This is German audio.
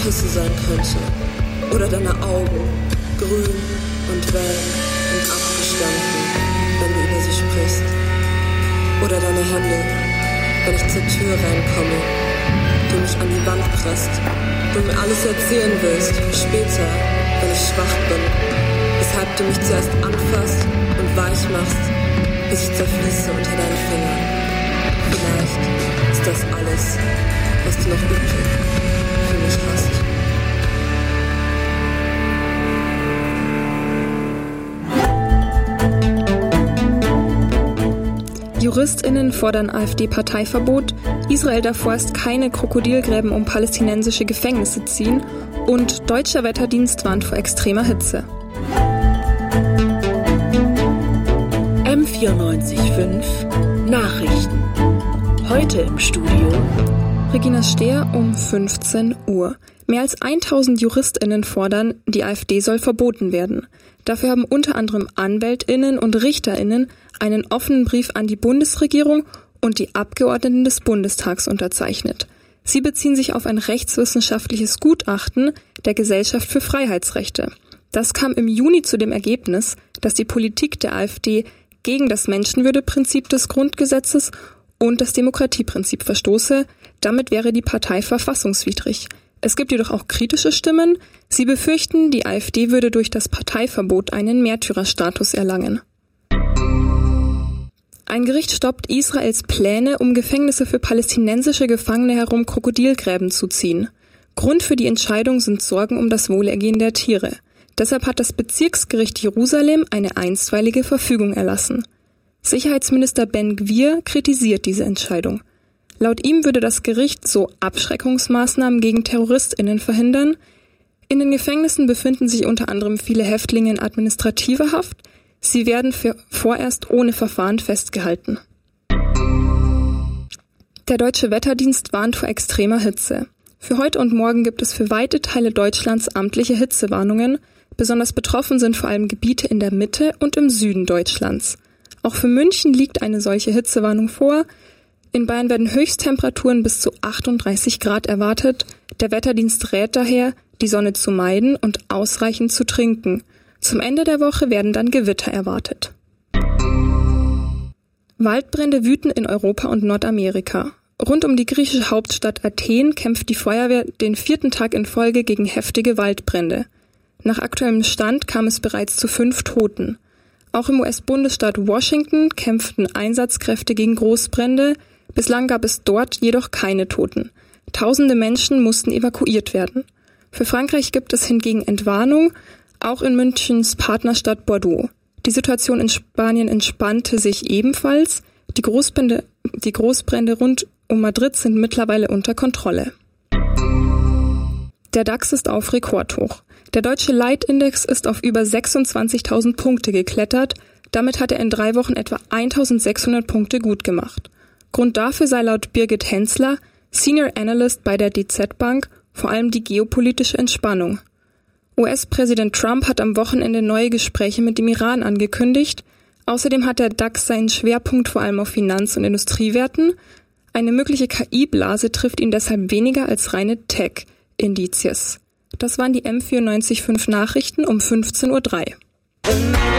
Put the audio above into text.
Pisse sein könnte. Oder deine Augen, grün und welk und abgestanden, wenn du über sie sprichst. Oder deine Hände, wenn ich zur Tür reinkomme, du mich an die Wand presst, du mir alles erzählen willst, später, wenn ich schwach bin, weshalb du mich zuerst anfasst und weich machst, bis ich zerfließe unter deinen Fingern. Vielleicht ist das alles, was du noch übrig für mich hast. JuristInnen fordern AfD-Parteiverbot, Israel darf vorerst keine Krokodilgräben um palästinensische Gefängnisse ziehen und deutscher Wetterdienst warnt vor extremer Hitze. M94.5 Nachrichten. Heute im Studio Regina Stehr um 15 Uhr. Mehr als 1000 JuristInnen fordern, die AfD soll verboten werden. Dafür haben unter anderem AnwältInnen und RichterInnen einen offenen Brief an die Bundesregierung und die Abgeordneten des Bundestags unterzeichnet. Sie beziehen sich auf ein rechtswissenschaftliches Gutachten der Gesellschaft für Freiheitsrechte. Das kam im Juni zu dem Ergebnis, dass die Politik der AfD gegen das Menschenwürdeprinzip des Grundgesetzes und das Demokratieprinzip verstoße. Damit wäre die Partei verfassungswidrig. Es gibt jedoch auch kritische Stimmen. Sie befürchten, die AfD würde durch das Parteiverbot einen Märtyrerstatus erlangen. Ein Gericht stoppt Israels Pläne, um Gefängnisse für palästinensische Gefangene herum Krokodilgräben zu ziehen. Grund für die Entscheidung sind Sorgen um das Wohlergehen der Tiere. Deshalb hat das Bezirksgericht Jerusalem eine einstweilige Verfügung erlassen. Sicherheitsminister Ben Gvir kritisiert diese Entscheidung. Laut ihm würde das Gericht so Abschreckungsmaßnahmen gegen TerroristInnen verhindern. In den Gefängnissen befinden sich unter anderem viele Häftlinge in administrativer Haft. Sie werden vorerst ohne Verfahren festgehalten. Der Deutsche Wetterdienst warnt vor extremer Hitze. Für heute und morgen gibt es für weite Teile Deutschlands amtliche Hitzewarnungen. Besonders betroffen sind vor allem Gebiete in der Mitte und im Süden Deutschlands. Auch für München liegt eine solche Hitzewarnung vor. In Bayern werden Höchsttemperaturen bis zu 38 Grad erwartet. Der Wetterdienst rät daher, die Sonne zu meiden und ausreichend zu trinken. Zum Ende der Woche werden dann Gewitter erwartet. Waldbrände wüten in Europa und Nordamerika. Rund um die griechische Hauptstadt Athen kämpft die Feuerwehr den 4. Tag in Folge gegen heftige Waldbrände. Nach aktuellem Stand kam es bereits zu 5 Toten. Auch im US-Bundesstaat Washington kämpften Einsatzkräfte gegen Großbrände. Bislang gab es dort jedoch keine Toten. Tausende Menschen mussten evakuiert werden. Für Frankreich gibt es hingegen Entwarnung, auch in Münchens Partnerstadt Bordeaux. Die Situation in Spanien entspannte sich ebenfalls. Die Großbrände rund um Madrid sind mittlerweile unter Kontrolle. Der DAX ist auf Rekordhoch. Der deutsche Leitindex ist auf über 26.000 Punkte geklettert. Damit hat er in 3 Wochen etwa 1.600 Punkte gut gemacht. Grund dafür sei laut Birgit Hensler, Senior Analyst bei der DZ Bank, vor allem die geopolitische Entspannung. US-Präsident Trump hat am Wochenende neue Gespräche mit dem Iran angekündigt. Außerdem hat der DAX seinen Schwerpunkt vor allem auf Finanz- und Industriewerten. Eine mögliche KI-Blase trifft ihn deshalb weniger als reine Tech-Indizes. Das waren die M94.5 Nachrichten um 15.03 Uhr.